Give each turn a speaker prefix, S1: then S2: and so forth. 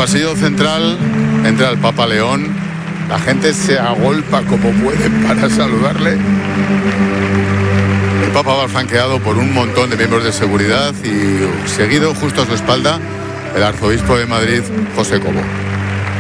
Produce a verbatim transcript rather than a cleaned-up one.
S1: pasillo central entra el Papa León. La gente se agolpa como puede para saludarle. El Papa va flanqueado por un montón de miembros de seguridad y seguido, justo a su espalda, el arzobispo de Madrid, José Cobo.